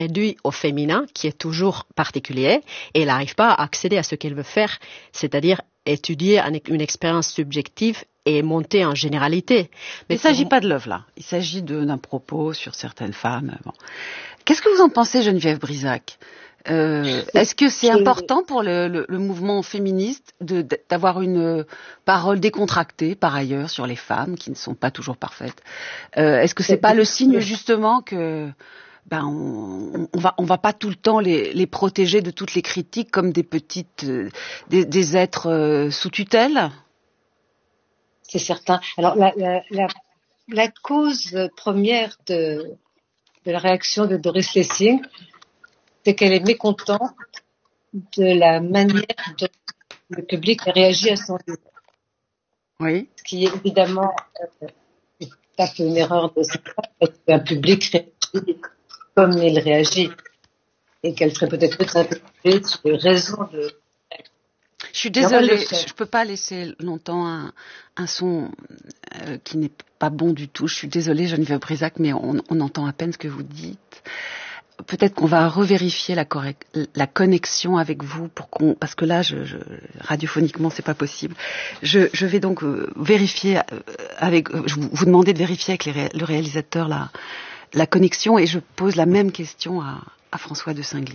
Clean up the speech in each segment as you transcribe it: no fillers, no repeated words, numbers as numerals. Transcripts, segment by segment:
réduit au féminin, qui est toujours particulier, et elle n'arrive pas à accéder à ce qu'elle veut faire, c'est-à-dire étudier une expérience subjective et monter en généralité. Mais il ne s'agit pas de l'œuvre, là. Il s'agit d'un propos sur certaines femmes. Bon. Qu'est-ce que vous en pensez, Geneviève Brisac? Est-ce que c'est important pour le mouvement féministe d'avoir une parole décontractée, par ailleurs, sur les femmes, qui ne sont pas toujours parfaites? Est-ce que c'est pas le signe, justement, que on va pas tout le temps les protéger de toutes les critiques comme des petites, des êtres sous tutelle? C'est certain. Alors, la cause première de la réaction de Doris Lessing, c'est qu'elle est mécontente de la manière dont le public a réagi à son livre. Oui. Ce qui est évidemment tout à fait une erreur de sa part, parce qu'un public réagit comme il réagit, et qu'elle serait peut-être interpellée sur les raisons de... Je suis désolée, je peux pas laisser longtemps un son qui n'est pas bon du tout. Je suis désolée, Geneviève Brisac, mais on entend à peine ce que vous dites. Peut-être qu'on va revérifier la connexion avec vous parce que là, radiophoniquement, c'est pas possible. Je vais donc vérifier vous demander de vérifier avec le réalisateur la connexion, et je pose la même question à François de Singly.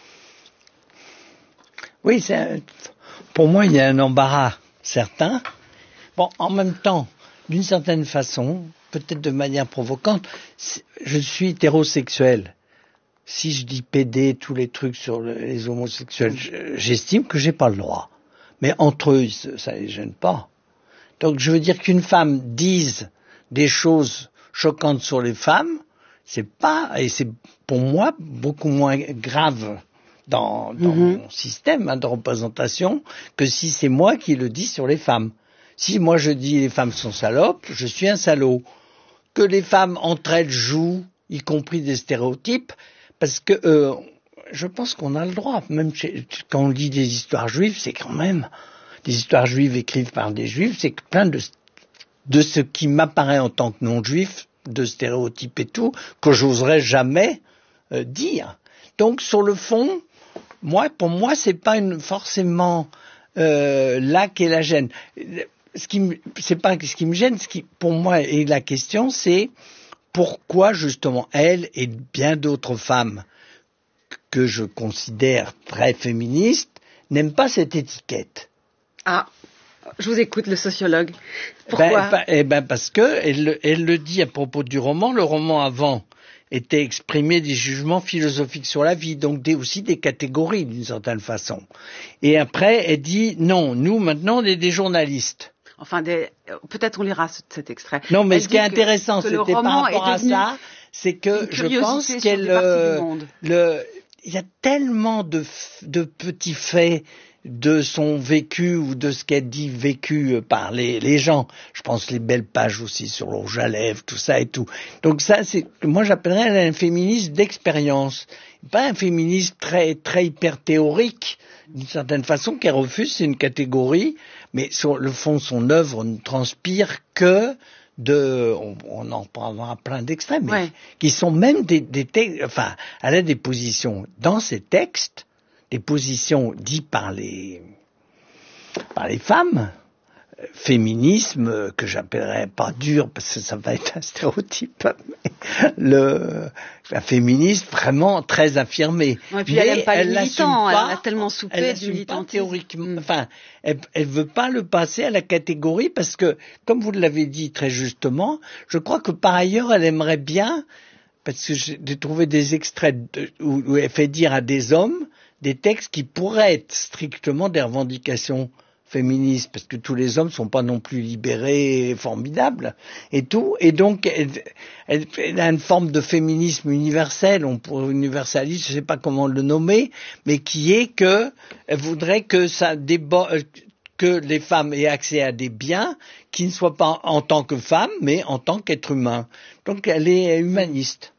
Oui, pour moi, il y a un embarras certain. Bon, en même temps, d'une certaine façon, peut-être de manière provocante, je suis hétérosexuel. Si je dis PD, tous les trucs sur les homosexuels, j'estime que j'ai pas le droit. Mais entre eux, ça les gêne pas. Donc je veux dire qu'une femme dise des choses choquantes sur les femmes, c'est pour moi beaucoup moins grave dans mon système de représentation que si c'est moi qui le dis sur les femmes. Si moi je dis les femmes sont salopes, je suis un salaud. Que les femmes entre elles jouent, y compris des stéréotypes, parce que je pense qu'on a le droit, même quand on lit des histoires juives, c'est quand même des histoires juives écrites par des juifs, c'est plein de ce qui m'apparaît en tant que non-juif, de stéréotypes et tout, que j'oserais jamais dire. Donc sur le fond, pour moi, c'est pas forcément là qu'est la gêne. C'est pas ce qui me gêne, pour moi est la question, c'est pourquoi justement elle et bien d'autres femmes que je considère très féministes n'aiment pas cette étiquette. Ah, je vous écoute, le sociologue. Pourquoi? Parce que elle le dit à propos du roman. Le roman avant était exprimé des jugements philosophiques sur la vie, donc aussi des catégories d'une certaine façon. Et après, elle dit non, nous maintenant on est des journalistes. Enfin, peut-être on lira cet extrait. Non, mais ce qui est intéressant, c'était par rapport à ça, c'est que je pense il y a tellement de petits faits de son vécu ou de ce qu'elle dit vécu par les gens. Je pense les belles pages aussi sur le rouge à lèvres, tout ça et tout. Donc ça, moi j'appellerais un féministe d'expérience, pas un féministe très très hyper théorique d'une certaine façon qui refuse, c'est une catégorie, mais sur le fond son œuvre ne transpire que on en prendra plein d'extraits, mais qui sont même des textes, enfin, elle a des positions dans ces textes, des positions dites par les femmes, féminisme que j'appellerais pas dur parce que ça va être un stéréotype, mais un féministe vraiment très affirmé. Et puis elle n'aime pas les militants, elle a tellement soupé du militantisme. Théoriquement, enfin, elle veut pas le passer à la catégorie parce que, comme vous l'avez dit très justement, je crois que par ailleurs elle aimerait bien, parce que j'ai trouvé des extraits où elle fait dire à des hommes des textes qui pourraient être strictement des revendications féministes, parce que tous les hommes sont pas non plus libérés et formidables et tout, et donc elle a une forme de féminisme universel, universaliste, je sais pas comment le nommer, mais qui est que elle voudrait que que les femmes aient accès à des biens qui ne soient pas en tant que femmes, mais en tant qu'être humain. Donc elle est humaniste.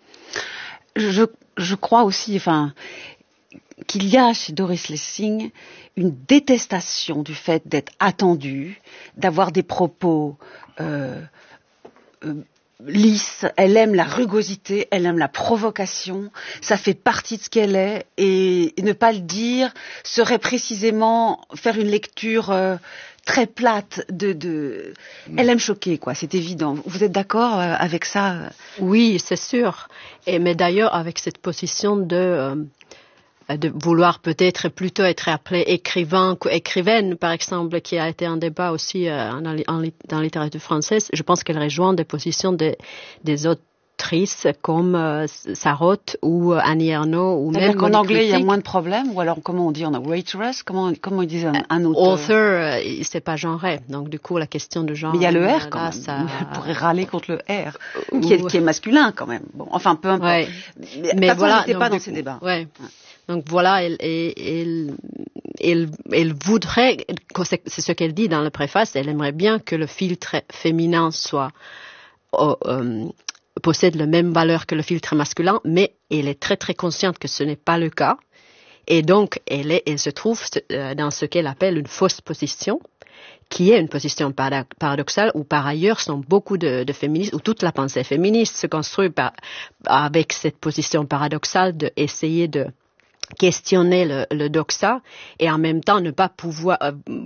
Je crois aussi, qu'il y a chez Doris Lessing une détestation du fait d'être attendue, d'avoir des propos lisse, elle aime la rugosité, elle aime la provocation, ça fait partie de ce qu'elle est, et ne pas le dire serait précisément faire une lecture très plate elle aime choquer, quoi, c'est évident. Vous êtes d'accord avec ça? Oui, c'est sûr. Mais d'ailleurs, avec cette position de vouloir peut-être plutôt être appelé écrivain qu'écrivaine, par exemple, qui a été un débat aussi dans la littérature française, je pense qu'elle rejoint des positions des autrices comme Sarraute ou Annie Ernaux ou même qu'en anglais il y a moins de problèmes, ou alors comment on dit, on a waitress, comment ils disent un auteur? Author, c'est pas genré, donc du coup la question de genre. Mais il y a le R quand même. Ça... On pourrait râler contre le R, qui est masculin quand même. Bon, enfin peu importe. Ouais. Mais voilà, on n'était pas dans ces débats. Ouais. Donc voilà, elle voudrait, c'est ce qu'elle dit dans la préface, elle aimerait bien que le filtre féminin possède la même valeur que le filtre masculin, mais elle est très très consciente que ce n'est pas le cas. Et donc, elle se trouve dans ce qu'elle appelle une fausse position, qui est une position paradoxale, où par ailleurs sont beaucoup de féministes, où toute la pensée féministe se construit avec cette position paradoxale d'essayer de questionner le doxa et en même temps ne pas pouvoir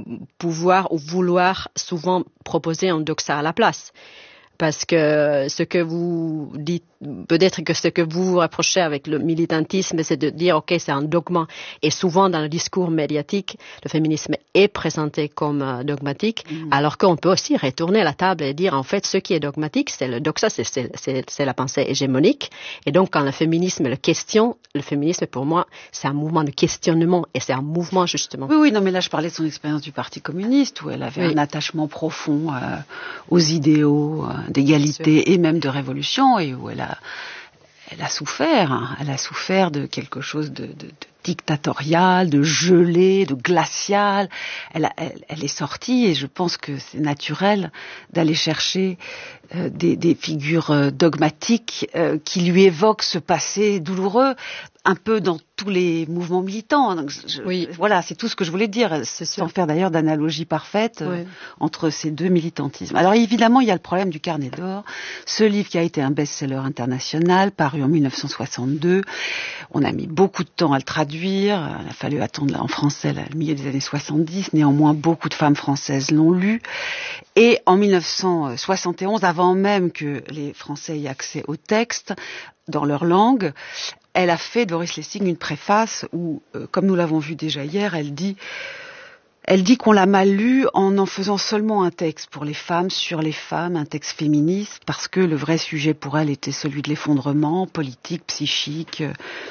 ou vouloir souvent proposer un doxa à la place. Parce que ce que vous dites, peut-être que ce que vous reprochez avec le militantisme, c'est de dire, OK, c'est un dogme. Et souvent, dans le discours médiatique, le féminisme est présenté comme dogmatique, alors qu'on peut aussi retourner la table et dire, en fait, ce qui est dogmatique, c'est le doxa, c'est la pensée hégémonique. Et donc, quand le féminisme le questionne, le féminisme, pour moi, c'est un mouvement de questionnement et c'est un mouvement, justement. Oui, non, mais là, je parlais de son expérience du Parti communiste, où elle avait un attachement profond aux idéaux d'égalité et même de révolution, et où elle a souffert. Elle a souffert de quelque chose de dictatorial, de gelé, de glacial. Elle est sortie, et je pense que c'est naturel d'aller chercher des figures dogmatiques qui lui évoquent ce passé douloureux, un peu dans tous les mouvements militants. Donc voilà, c'est tout ce que je voulais dire, sans faire d'ailleurs d'analogie parfaite entre ces deux militantismes. Alors évidemment, il y a le problème du Carnet d'or, ce livre qui a été un best-seller international, paru en 1962. On a mis beaucoup de temps à le traduire, il a fallu attendre en français le milieu des années 70, néanmoins beaucoup de femmes françaises l'ont lu. Et en 1971, avant même que les Français aient accès au texte, dans leur langue, elle a fait, Doris Lessing, une préface où, comme nous l'avons vu déjà hier, elle dit qu'on l'a mal lu en faisant seulement un texte pour les femmes, sur les femmes, un texte féministe, parce que le vrai sujet pour elle était celui de l'effondrement politique, psychique,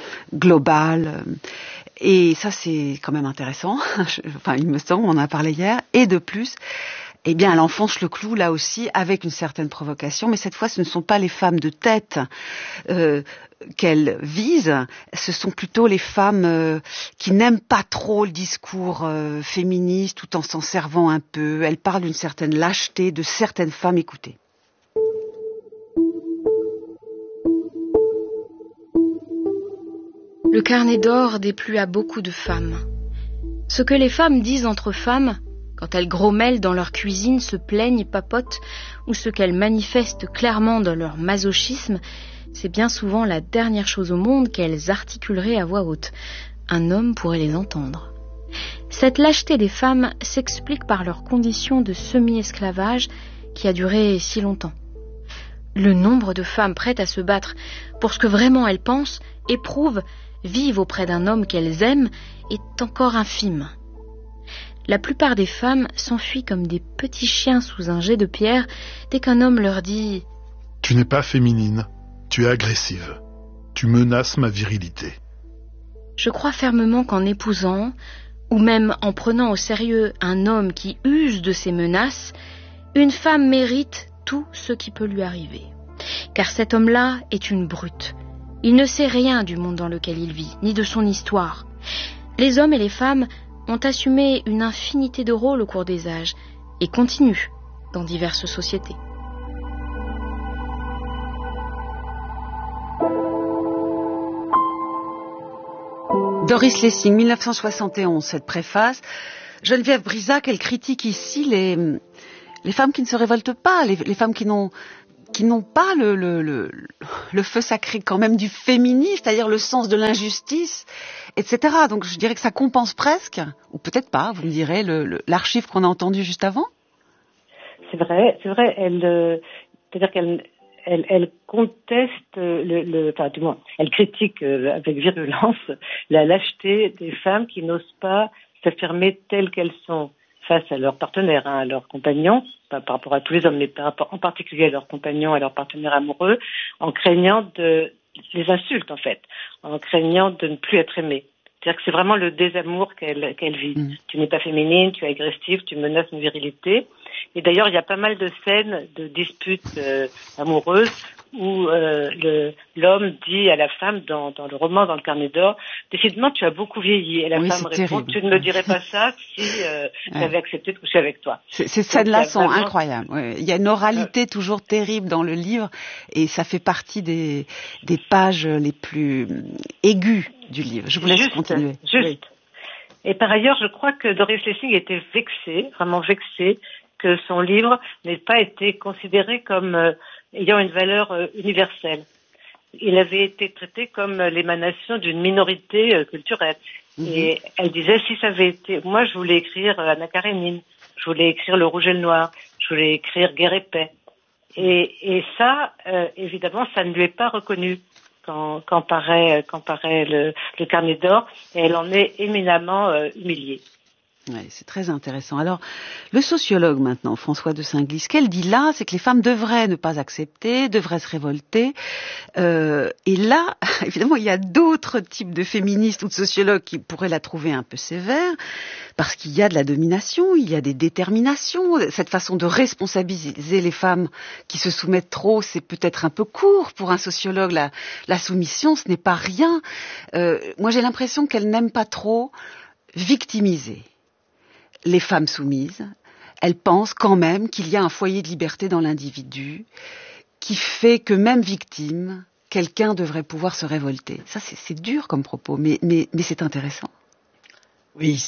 global. Et ça, c'est quand même intéressant. Enfin, il me semble, on en a parlé hier. Et de plus, eh bien, elle enfonce le clou, là aussi, avec une certaine provocation, mais cette fois, ce ne sont pas les femmes de tête qu'elle vise, ce sont plutôt les femmes qui n'aiment pas trop le discours féministe, tout en s'en servant un peu. Elle parle d'une certaine lâcheté de certaines femmes. Écoutez. Le Carnet d'or déplut à beaucoup de femmes. Ce que les femmes disent entre femmes, quand elles grommellent dans leur cuisine, se plaignent, papotent, ou ce qu'elles manifestent clairement dans leur masochisme, c'est bien souvent la dernière chose au monde qu'elles articuleraient à voix haute. Un homme pourrait les entendre. Cette lâcheté des femmes s'explique par leur condition de semi-esclavage qui a duré si longtemps. Le nombre de femmes prêtes à se battre pour ce que vraiment elles pensent, éprouvent, vivent auprès d'un homme qu'elles aiment est encore infime. La plupart des femmes s'enfuient comme des petits chiens sous un jet de pierre dès qu'un homme leur dit « Tu n'es pas féminine, tu es agressive, tu menaces ma virilité. » Je crois fermement qu'en épousant, ou même en prenant au sérieux un homme qui use de ces menaces, une femme mérite tout ce qui peut lui arriver. Car cet homme-là est une brute. Il ne sait rien du monde dans lequel il vit, ni de son histoire. Les hommes et les femmes ont assumé une infinité de rôles au cours des âges et continuent dans diverses sociétés. Doris Lessing, 1971, cette préface. Geneviève Brisac, elle critique ici les femmes qui ne se révoltent pas, les femmes qui qui n'ont pas le feu sacré quand même du féminisme, c'est-à-dire le sens de l'injustice, etc. Donc je dirais que ça compense presque, ou peut-être pas, vous me direz, l'archive qu'on a entendue juste avant. C'est vrai. C'est-à-dire qu'elle conteste enfin, du moins, elle critique avec virulence la lâcheté des femmes qui n'osent pas s'affirmer telles qu'elles sont face à leurs partenaires, à leurs compagnons, pas par rapport à tous les hommes, mais en particulier à leurs compagnons, à leurs partenaires amoureux, en craignant les insultes, en fait, en craignant de ne plus être aimée. C'est-à-dire que c'est vraiment le désamour qu'elle vit. Tu n'es pas féminine, tu es agressive, tu menaces une virilité. Et d'ailleurs, il y a pas mal de scènes de disputes amoureuses où l'homme dit à la femme dans le roman, dans le Carnet d'or, décidément tu as beaucoup vieilli. Et la femme répond, terrible. Tu ne me dirais pas ça si j'avais accepté de coucher avec toi. Ces scènes-là sont vraiment incroyables. Ouais. Il y a une oralité toujours terrible dans le livre et ça fait partie des pages les plus aiguës du livre. Je vous laisse continuer. Juste. Oui. Et par ailleurs, je crois que Doris Lessing était vexée, vraiment vexée, que son livre n'ait pas été considéré comme ayant une valeur universelle. Il avait été traité comme l'émanation d'une minorité culturelle. Et elle disait, si ça avait été... Moi, je voulais écrire Anna Karénine, je voulais écrire Le Rouge et le Noir, je voulais écrire Guerre et Paix. Et ça, évidemment, ça ne lui est pas reconnu quand paraît le Carnet d'or, et elle en est éminemment humiliée. Ouais, c'est très intéressant. Alors, le sociologue maintenant, François de Singly, ce qu'elle dit là, c'est que les femmes devraient ne pas accepter, devraient se révolter. Et là, évidemment, il y a d'autres types de féministes ou de sociologues qui pourraient la trouver un peu sévère, parce qu'il y a de la domination, il y a des déterminations. Cette façon de responsabiliser les femmes qui se soumettent trop, c'est peut-être un peu court pour un sociologue. La soumission, ce n'est pas rien. Moi, j'ai l'impression qu'elle n'aime pas trop victimiser les femmes soumises. Elle pense quand même qu'il y a un foyer de liberté dans l'individu qui fait que même victime, quelqu'un devrait pouvoir se révolter. Ça, c'est dur comme propos, mais c'est intéressant. Oui,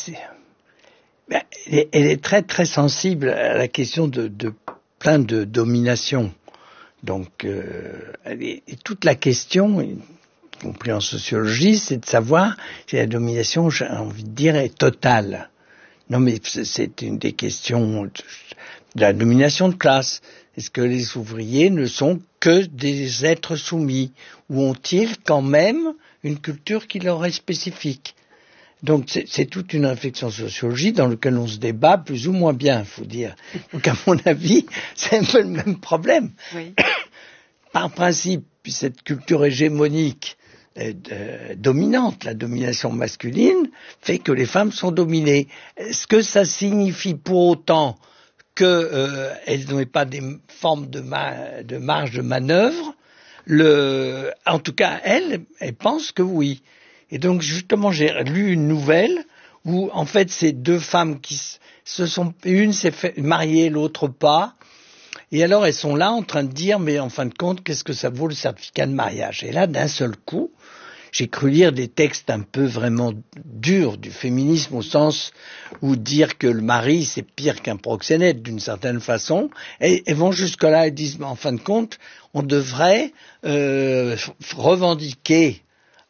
elle est très très sensible à la question de plein de domination. Donc, et toute la question, y compris en sociologie, c'est de savoir si la domination, j'ai envie de dire, est totale. Non, mais c'est une des questions de la domination de classe. Est-ce que les ouvriers ne sont que des êtres soumis, ou ont-ils quand même une culture qui leur est spécifique? Donc c'est toute une réflexion sociologique dans laquelle on se débat plus ou moins bien, faut dire. Donc à mon avis, c'est un peu le même problème. Oui. Par principe, cette culture hégémonique dominante, la domination masculine, fait que les femmes sont dominées. Est-ce que ça signifie pour autant qu'elles n'ont pas des formes de marge de manœuvre? En tout cas, elle pense que oui. Et donc, justement, j'ai lu une nouvelle où, en fait, c'est deux femmes qui une s'est mariée, l'autre pas. Et alors, elles sont là en train de dire, mais en fin de compte, qu'est-ce que ça vaut le certificat de mariage? Et là, d'un seul coup, j'ai cru lire des textes un peu vraiment durs du féminisme, au sens où dire que le mari, c'est pire qu'un proxénète, d'une certaine façon. Et vont jusque-là et disent, mais en fin de compte, on devrait revendiquer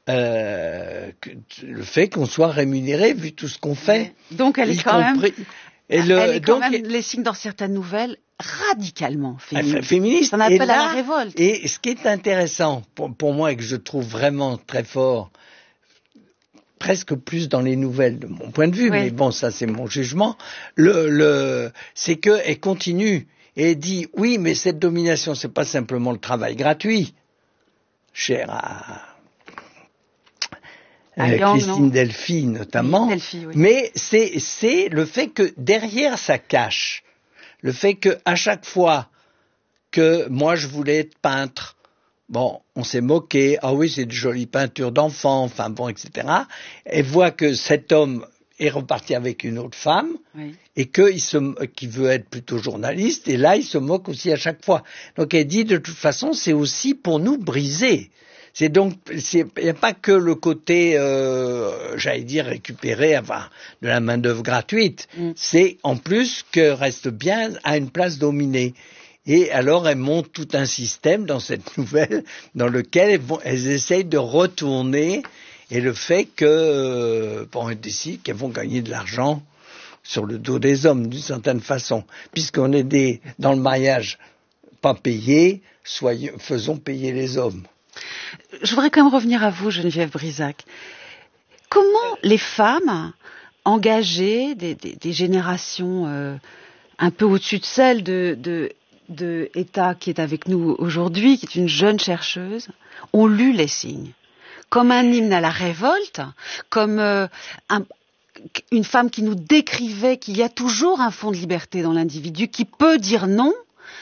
le fait qu'on soit rémunéré, vu tout ce qu'on fait. Donc, elle est quand même... Elle est quand même, les signes dans certaines nouvelles, radicalement féministe. On appelle à la révolte. Et ce qui est intéressant pour moi et que je trouve vraiment très fort, presque plus dans les nouvelles de mon point de vue, mais bon, ça c'est mon jugement, c'est qu'elle continue et elle dit oui, mais cette domination, c'est pas simplement le travail gratuit, cher à Christine Delphi notamment, Delphi, oui. Mais c'est le fait que derrière ça cache le fait que à chaque fois que moi je voulais être peintre, bon, on s'est moqué, ah oui, c'est de jolies peintures d'enfants, enfin bon, etc. Elle voit que cet homme est reparti avec une autre femme, oui. Et qui veut être plutôt journaliste, et là il se moque aussi à chaque fois. Donc elle dit de toute façon c'est aussi pour nous briser. C'est donc, il n'y a pas que le côté, j'allais dire, récupérer, enfin, de la main-d'œuvre gratuite. C'est en plus que reste bien à une place dominée. Et alors elles montent tout un système dans cette nouvelle dans lequel elles essayent de retourner et le fait que elles décident qu'elles vont gagner de l'argent sur le dos des hommes d'une certaine façon, puisqu'on est dans le mariage pas payé, faisons payer les hommes. Je voudrais quand même revenir à vous, Geneviève Brisac. Comment les femmes engagées des générations un peu au-dessus de celle de Etta qui est avec nous aujourd'hui, qui est une jeune chercheuse, ont lu les signes comme un hymne à la révolte, comme une femme qui nous décrivait qu'il y a toujours un fond de liberté dans l'individu qui peut dire non.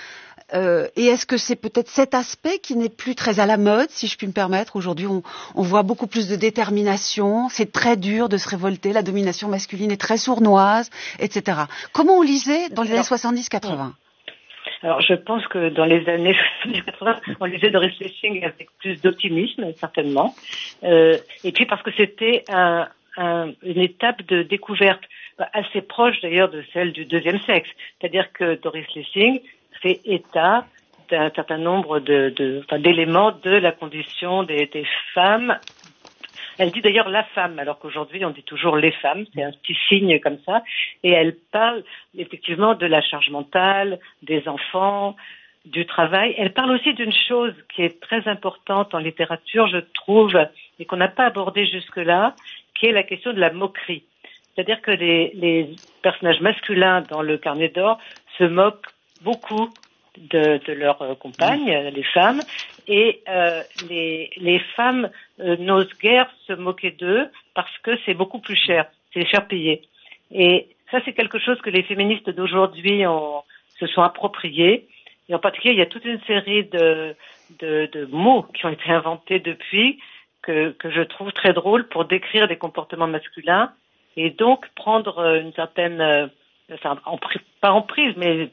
Et est-ce que c'est peut-être cet aspect qui n'est plus très à la mode, si je puis me permettre? Aujourd'hui, on voit beaucoup plus de détermination, c'est très dur de se révolter, la domination masculine est très sournoise, etc. Comment on lisait dans les années 70-80? Alors, je pense que dans les années 70-80, on lisait Doris Lessing avec plus d'optimisme, certainement. Et puis parce que c'était une étape de découverte assez proche d'ailleurs de celle du deuxième sexe. C'est-à-dire que Doris Lessing fait état d'un certain nombre d'éléments de la condition des femmes. Elle dit d'ailleurs la femme, alors qu'aujourd'hui on dit toujours les femmes, c'est un petit signe comme ça, et elle parle effectivement de la charge mentale, des enfants, du travail. Elle parle aussi d'une chose qui est très importante en littérature, je trouve, et qu'on n'a pas abordée jusque-là, qui est la question de la moquerie. C'est-à-dire que les personnages masculins dans le Carnet d'or se moquent beaucoup de leurs compagnes, les femmes, et les femmes n'osent guère se moquer d'eux parce que c'est beaucoup plus cher, c'est cher payé. Et ça, c'est quelque chose que les féministes d'aujourd'hui se sont appropriés. Et en particulier, il y a toute une série de mots qui ont été inventés depuis que je trouve très drôles pour décrire des comportements masculins et donc prendre une certaine pas emprise, mais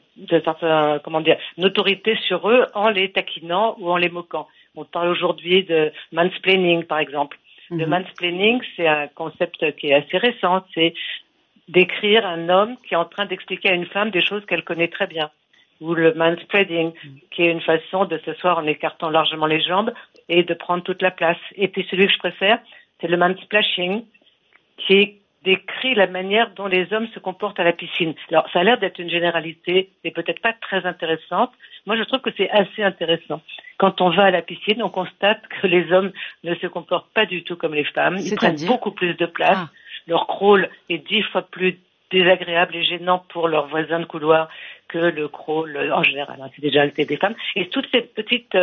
une autorité sur eux en les taquinant ou en les moquant. On parle aujourd'hui de mansplaining, par exemple. Mm-hmm. Le mansplaining, c'est un concept qui est assez récent. C'est décrire un homme qui est en train d'expliquer à une femme des choses qu'elle connaît très bien. Ou le manspreading, qui est une façon de s'asseoir en écartant largement les jambes et de prendre toute la place. Et puis celui que je préfère, c'est le mansplashing, qui décrit la manière dont les hommes se comportent à la piscine. Alors, ça a l'air d'être une généralité et peut-être pas très intéressante. Moi, je trouve que c'est assez intéressant. Quand on va à la piscine, on constate que les hommes ne se comportent pas du tout comme les femmes. Ils prennent beaucoup plus de place. Ah. Leur crawl est 10 fois plus désagréable et gênant pour leurs voisins de couloir que le crawl en général. C'est déjà le cas des femmes. Et toute cette petite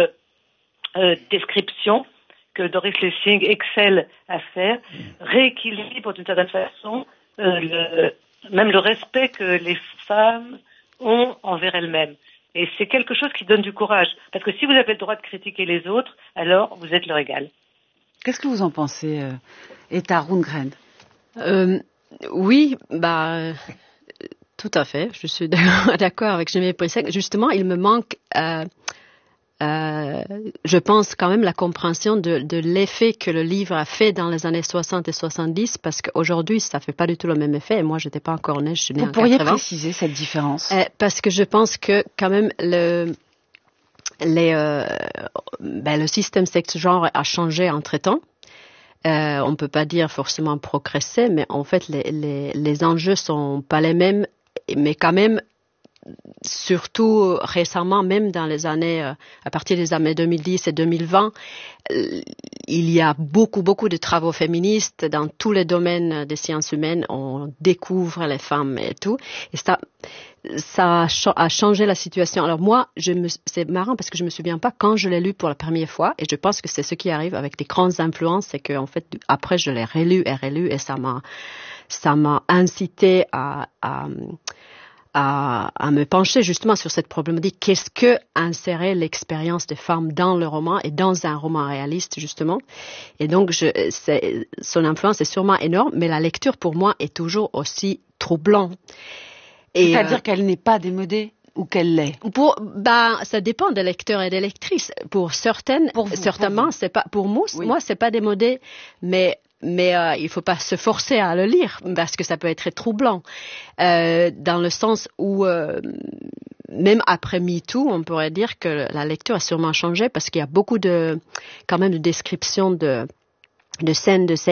description que Doris Lessing excelle à faire, rééquilibre d'une certaine façon même le respect que les femmes ont envers elles-mêmes. Et c'est quelque chose qui donne du courage. Parce que si vous avez le droit de critiquer les autres, alors vous êtes leur égal. Qu'est-ce que vous en pensez, Etta Rundgren? Oui, tout à fait. Je suis d'accord avec Geneviève Brisac. Justement, il me manque... je pense quand même la compréhension de l'effet que le livre a fait dans les années 60 et 70, parce qu'aujourd'hui, ça fait pas du tout le même effet. Et moi, j'étais pas encore née, je suis née en 80. Vous pourriez préciser cette différence? Parce que je pense que quand même le système sexe-genre a changé entre-temps. On peut pas dire forcément progresser, mais en fait, les enjeux sont pas les mêmes, mais quand même, surtout récemment, même dans les années, à partir des années 2010 et 2020, il y a beaucoup de travaux féministes dans tous les domaines des sciences humaines. On découvre les femmes et tout. Et ça a changé la situation. Alors moi, c'est marrant parce que je me souviens pas quand je l'ai lu pour la première fois, et je pense que c'est ce qui arrive avec les grandes influences, c'est que en fait après je l'ai relu et ça m'a incité à me pencher justement sur cette problématique. Qu'est-ce que insérer l'expérience des femmes dans le roman et dans un roman réaliste, justement. Et donc, son influence est sûrement énorme, mais la lecture, pour moi, est toujours aussi troublante. C'est-à-dire qu'elle n'est pas démodée ou qu'elle l'est? Ça dépend des lecteurs et des lectrices. Pour certaines, certainement, c'est pas, pour moi, c'est pas démodé, mais il faut pas se forcer à le lire parce que ça peut être très troublant, dans le sens où même après MeToo, on pourrait dire que la lecture a sûrement changé parce qu'il y a beaucoup quand même de descriptions de scènes de sexe